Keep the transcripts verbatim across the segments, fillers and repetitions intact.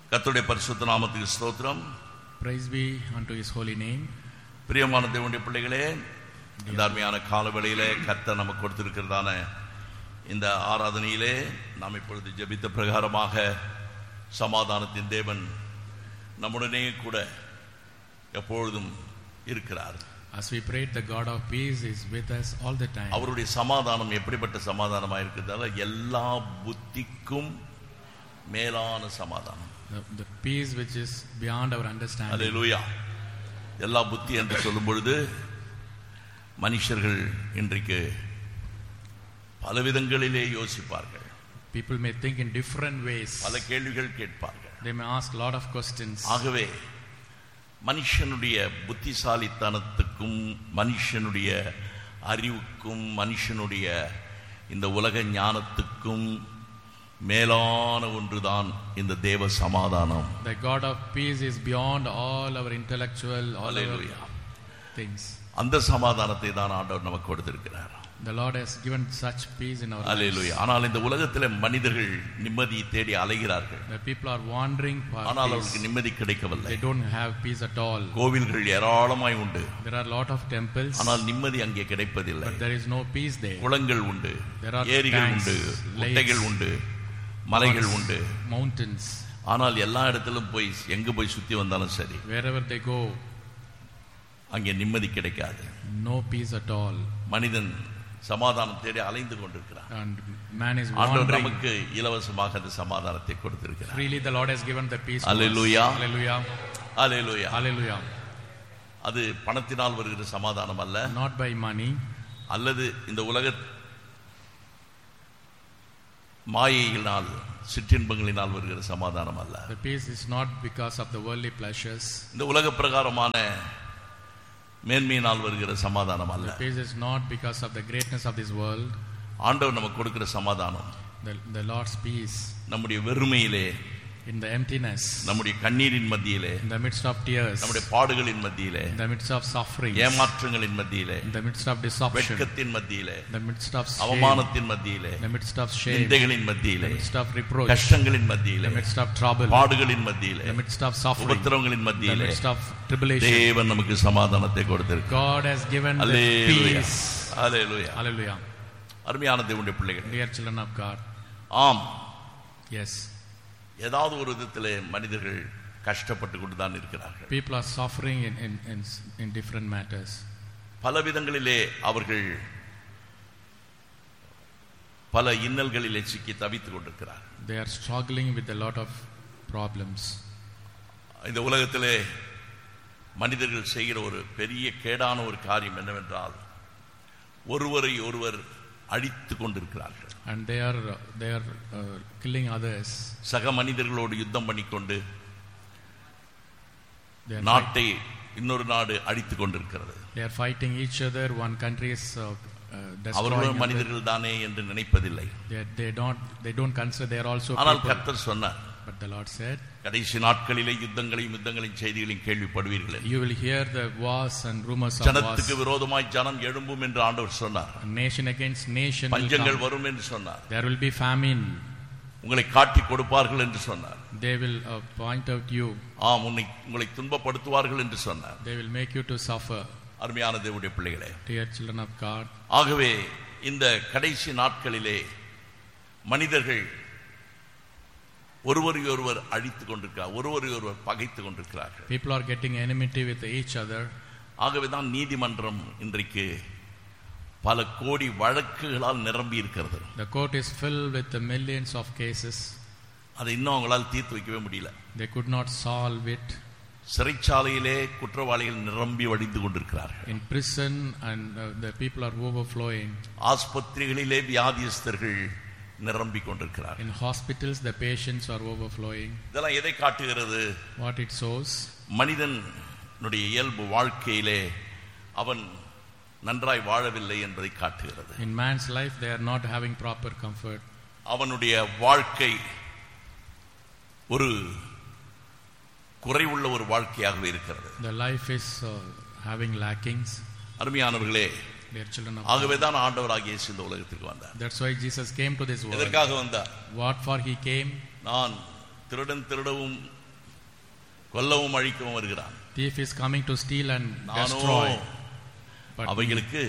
கர்த்தருடைய பரிசுத்த நாமத்துக்கு ஸ்தோத்திரம். Praise be unto his holy name. பிரியமான தேவனுடைய பிள்ளைகளே, இந்த அருமையான காலவெளியிலே கர்த்தர் நமக்கு கொடுத்திருக்கிறதான இந்த ஆராதனையிலே நாம் இப்பொழுது ஜெபித்த பிரகாரமாக சமாதானத்தின் தேவன் நம்முடனே கூட எப்பொழுதும் இருக்கிறார். As we prayed, the God of peace is with us all the time. அவருடைய சமாதானம் எப்படிப்பட்ட சமாதானமாக இருக்கிறதால எல்லா புத்திக்கும் மேலான சமாதானம். The, the peace which is beyond our understanding. அல்லேலூயா. எல்லா புத்தி என்று சொல்லும் பொழுது மனுஷர்கள் இன்றைக்கு பலவிதங்களிலே யோசிப்பார்கள். People may think in different ways. பல கேள்விகள் கேட்பார்கள். They may ask a lot of questions. ஆகவே மனுஷனுடைய புத்திசாலித்தனத்துக்கும் மனுஷனுடைய அறிவுக்கும் மனுஷனுடைய இந்த உலக ஞானத்துக்கும் மேலான ஒன்றுதான் இந்த தேவ சமாதானம். The God of peace is beyond all our intellectual, all our things. அந்த சமாதானத்தை தான் ஆண்டவர் நமக்கு கொடுத்திருக்கிறார். The Lord has given such peace in our lives. அல்லேலூயா. ஆனால் இந்த உலகத்திலே மனிதர்கள் நிம்மதி தேடி அலைகிறார்கள். The people are wandering for peace. ஆனால் அவர்களுக்கு நிம்மதி கிடைக்கவில்லை. They don't have peace at all. கோவில்கள் ஏராளமாய் உண்டு. There are a lot of temples. ஆனால் நிம்மதி அங்கே கிடைப்பதில்லை. But there is no peace there. குளங்கள் உண்டு, There are ஏரிகள் tanks, உண்டு, lakes, குட்டைகள் உண்டு, மலைகள் உண்டு. mountains. ஆனால் எல்லா இடத்திலும் போய் எங்க போய் சுத்தி வந்தாலும் சரி, Wherever they go, அங்கே நிம்மதி கிடைக்காது. no peace at all. மனிதன் சமாதானம் தேடி அலைந்து கொண்டிருக்கிறான். And man is ஆண்டவர் wandering. நமக்கு இலவசமாக அந்த சமாதானத்தை கொடுத்திருக்கிறார். Freely the Lord has given the peace to us. Hallelujah. Hallelujah. Hallelujah. Hallelujah. அது பணத்தினால் வருகிற சமாதானம் அல்ல, Not by money. அல்லது இந்த உலக மாயையினால் சிற்றின்பங்களினால் வருகிற சமாதானம் அல்ல. The peace is not because of the worldly pleasures. இந்த உலக பிரகாரமான மேன்மையினால் வருகிற சமாதானம் அல்ல. The peace is not because of the greatness of this world. ஆண்டவர் நமக்கு கொடுக்கிற சமாதானம் The, the Lord's peace நம்முடைய வெறுமையிலே, in the emptiness, நம்முடைய கண்ணீரின் மத்தியிலே, in the midst of tears, நம்முடைய பாடுகளின் மத்தியிலே, in the midst of suffering, ஏமாற்றங்களின் மத்தியிலே, in the midst of deception, வெட்கத்தின் மத்தியிலே, in the midst of shame, அவமானத்தின் மத்தியிலே, in the midst of shame, நிந்தைகளின் in மத்தியிலே, the midst of reproach, கஷ்டங்களின் in மத்தியிலே, the midst of trouble, பாடுகளின் மத்தியிலே, in the midst of suffering, உபத்திரவங்களின் in the மத்தியிலே midst of tribulation. தேவன் நமக்கு சமாதானத்தை கொடுத்திருக்கிறார். God has given the hallelujah. peace. Hallelujah. Hallelujah. அருமையான தேவனுடைய பிள்ளைகள், Dear children of God. ஆம், Yes. ஏதாவது ஒரு விதத்திலே மனிதர்கள் கஷ்டப்பட்டு கொண்டு தான் இருக்கிறார்கள். People are suffering in, in, in, in different matters. பல விதங்களிலே அவர்கள் பல இன்னல்களிலே சிக்கி தவித்துக் கொண்டிருக்கிறார்கள். They are struggling with a lot of problems. இந்த உலகத்திலே மனிதர்கள் செய்கிற ஒரு பெரிய கேடான ஒரு காரியம் என்னவென்றால் ஒருவரை ஒருவர் அழித்து கொண்டிருக்கிறார்கள். And they are uh, they are uh, killing others. சக மனிதர்களோடு யுத்தம் பண்ணிக்கொண்டு They are, நாட்டை இன்னொரு நாடு அழித்துக் கொண்டிருக்கிறது. they are fighting each other. One country is uh, uh, destroying அவர்களும் other. மனிதர்கள் தானே என்று நினைப்பதில்லை. They, they don't they don't consider they are also ஆனால் people. கர்த்தர் சொன்னார், But the Lord said, கடைசி நாட்களிலே யுத்தங்களையும் யுத்தங்களின் செய்திகளையும் கேள்விப்படுவீர்கள். you will hear the wars and rumors of wars. ஜனத்துக்கு விரோதமாய் ஜனம் எழும்பும் என்று ஆண்டவர் சொன்னார். Nation against nation will பஞ்சங்கள் come. வரும் என்று சொன்னார். There will be famine. உங்களை காட்டி கொடுப்பார்கள் என்று சொன்னார். They will uh, point out you. ஆம், உன்னை உங்களை துன்பப்படுத்துவார்கள் என்று சொன்னார். They will make you to suffer. அருமையான தேவனுடைய பிள்ளைகளே, Dear children of God. ஆகவே இந்த கடைசி நாட்களிலே மனிதர்கள் ஒருவரை ஒருவர் அழித்துக் கொண்டிருக்கிறார், ஒருவரை ஒருவர் பகைத்துக் கொண்டிருக்கிறார்கள். People are getting enmity with each other. ஆகவே தான் நீதிமன்றம் இன்றைக்கு பல கோடி வழக்குகளால் நிரம்பி இருக்கிறது. The court is filled with the millions of cases. அதை இன்னும் அவங்களால் தீர்த்து வைக்கவே முடியல. They could not solve it. சிறைச்சாலையிலே குற்றவாளிகள் நிரம்பி வடிந்து கொண்டிருக்கிறார்கள். In prison and uh, the people are overflowing. ஆஸ்பத்திரிகளிலே வியாதியஸ்தர்கள் நிரம்பி கொண்டிருக்கிறார்கள். In hospitals the patients are overflowing. இதெல்லாம் எதை காட்டுகிறது? What it shows? மனிதனுடைய இயல்பு வாழ்க்கையிலே அவன் நன்றாய் வாழவில்லை என்பதை காட்டுகிறது. In man's life they are not having proper comfort. அவனுடைய வாழ்க்கை ஒரு குறைவுள்ள ஒரு வாழ்க்கையாகவே இருக்கிறது. The life is uh, having lackings. அருமையானவர்களே, Dear children of ஆகவே தான் ஆண்டவராகிய இயேசு இந்த உலகத்துக்கு வந்தார். That's why Jesus came to this world. எதற்காக வந்தார்? What for he came? நான் திருடன் திருடவும் கொல்லவும் அழிக்கவும் வருகிறான். Thief is coming to steal and nano destroy. But அவைகளுக்கு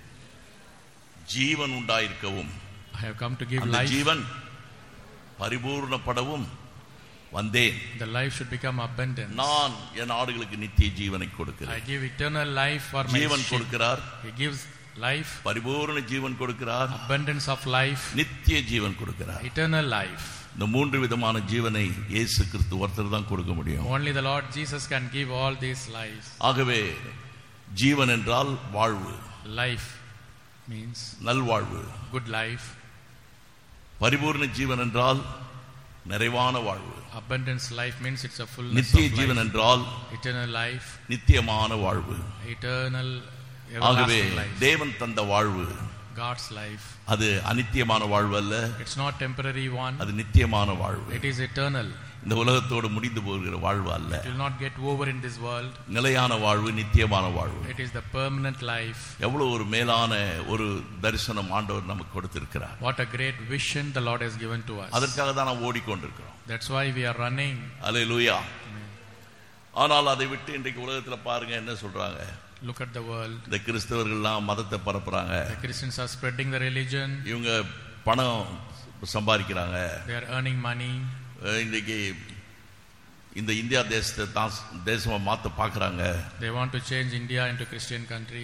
ஜீவன் உண்டாயிருக்கவும் I have come to give அந்த life. ஜீவன் பரிபூர்ணப்படவும் வந்தேன். The life should become abundant. நான் என் ஆடுகளுக்கு நித்திய ஜீவனை I கொடுக்கிறேன். give eternal life for my Jeevan sheep. கொடுக்கிறார், He gives life, பரிபூர்ண ஜீவன் கொடுக்கிறார், abundance of life, நித்திய ஜீவன் கொடுக்கிறார். eternal life. இந்த மூன்று விதமான ஜீவனை இயேசு கிறிஸ்து ஒருத்தர் தான் கொடுக்க முடியும். Only the Lord Jesus can give all these lives. ஆகவே ஜீவன் என்றால் வாழ்வு, Life means நல்வாழ்வு. good life. பரிபூர்ண ஜீவன் என்றால் நிறைவான வாழ்வு. Abundance life means it's a fullness நித்திய of ஜீவன் life. என்றால் Eternal life, நித்தியமான வாழ்வு. eternal ஆகவே everlasting life. தேவன் தந்த வாழ்வு God's life. அது அநித்தியமான வாழ்வு அல்ல, It's not temporary one. அது நித்தியமான வாழ்வு. It is eternal. இந்த உலகத்தோடு முடிந்து போகிற வாழ்வு அல்ல. It will not get over in this world. நிலையான வாழ்வு, நித்தியமான வாழ்வு. It is the permanent life. எவ்வளவு ஒரு மேலான ஒரு தரிசனம் ஆண்டவர் நமக்கு கொடுத்திருக்கிறார். What a great vision the Lord has given to us. அதற்காக தான் நாம் ஓடிக்கொண்டிருக்கிறோம். That's why we are running. அல்லேலூயா. ஆனால் அதை விட்டு இன்றைக்கு உலகத்துல பாருங்க என்ன சொல்றாங்க. Look at the world. இந்த கிறிஸ்தவர்கள்லாம் மதத்தை பரப்புறாங்க. The Christians are spreading the religion. இவங்க பணம் சம்பாதிக்கிறாங்க. They are earning money. இன்றைக்கு இந்த இந்தியா தேசத்தை தான் தேசமா மாத்த பார்க்கறாங்க. They want to change India into Christian country.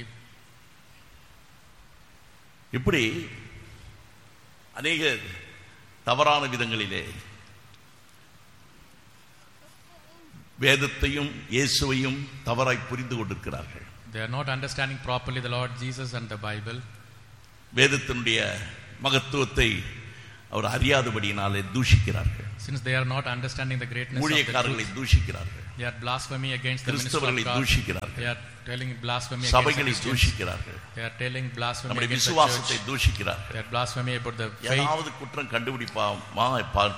இப்படி அநேக தவறான விதங்களிலே வேதத்தையும் இயேசுவையும் தவறாய் புரிந்து கொண்டிருக்கிறார்கள். They are not understanding properly the Lord Jesus and the Bible. வேதத்தினுடைய மகத்துவத்தை அவர் அறியாதபடியினாலே தூஷிக்கிறார்கள். Since they are not understanding the greatness of the ஊழியக்காரர்களை truth, தூஷிக்கிறார்கள். they are blasphemy against the ministry of கிறிஸ்தவர்களை God. தூஷிக்கிறார்கள். They are telling blasphemy against the சபைகளை Christians. தூஷிக்கிறார்கள். They are telling blasphemy நம்முடைய against the விசுவாசத்தை church. தூஷிக்கிறார்கள். They are blasphemy about the faith. ஏதாவது குற்றம் கண்டுபிடிப்பாமா